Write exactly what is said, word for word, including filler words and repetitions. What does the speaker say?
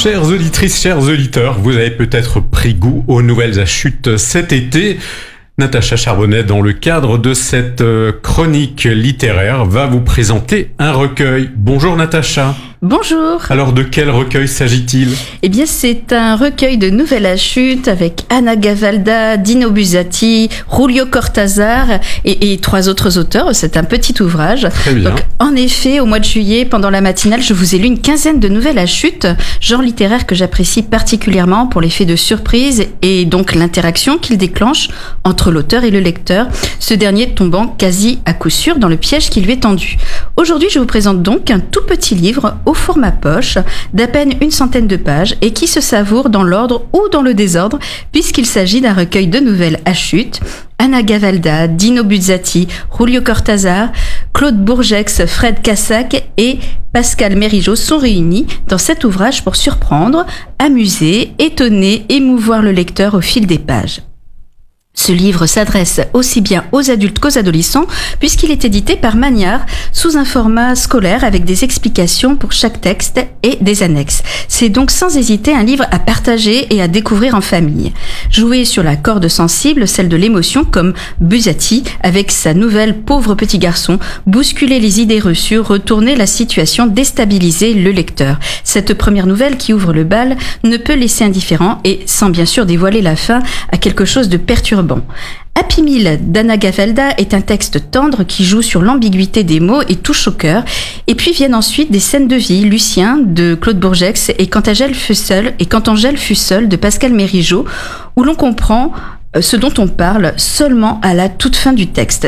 Chères auditrices, chers auditeurs, vous avez peut-être pris goût aux nouvelles à chute cet été. Natacha Charbonnet, dans le cadre de cette chronique littéraire, va vous présenter un recueil. Bonjour Natacha. Bonjour. Alors de quel recueil s'agit-il ? Eh bien c'est un recueil de nouvelles à chute avec Anna Gavalda, Dino Buzzati, Julio Cortázar et, et trois autres auteurs. C'est un petit ouvrage. Très bien. Donc, en effet, au mois de juillet, pendant la matinale, je vous ai lu une quinzaine de nouvelles à chute, genre littéraire que j'apprécie particulièrement pour l'effet de surprise et donc l'interaction qu'il déclenche entre l'auteur et le lecteur, ce dernier tombant quasi à coup sûr dans le piège qui lui est tendu. Aujourd'hui, je vous présente donc un tout petit livre au format poche, d'à peine une centaine de pages et qui se savoure dans l'ordre ou dans le désordre, puisqu'il s'agit d'un recueil de nouvelles à chute. Anna Gavalda, Dino Buzzati, Julio Cortázar, Claude Bourgex, Fred Cassac et Pascal Mérigeau sont réunis dans cet ouvrage pour surprendre, amuser, étonner, émouvoir le lecteur au fil des pages. Ce livre s'adresse aussi bien aux adultes qu'aux adolescents puisqu'il est édité par Magnard sous un format scolaire avec des explications pour chaque texte et des annexes. C'est donc sans hésiter un livre à partager et à découvrir en famille. Jouer sur la corde sensible, celle de l'émotion, comme Buzzati avec sa nouvelle Pauvre petit garçon, bousculer les idées reçues, retourner la situation, déstabiliser le lecteur. Cette première nouvelle qui ouvre le bal ne peut laisser indifférent et sans bien sûr dévoiler la fin à quelque chose de perturbant. Happy Meal d'Anna Gavalda est un texte tendre qui joue sur l'ambiguïté des mots et touche au cœur. Et puis viennent ensuite des scènes de vie, Lucien de Claude Bourgex et Quand Angèle fut seule et Quand Angèle fut seule de Pascal Mérigeau, où l'on comprend ce dont on parle seulement à la toute fin du texte.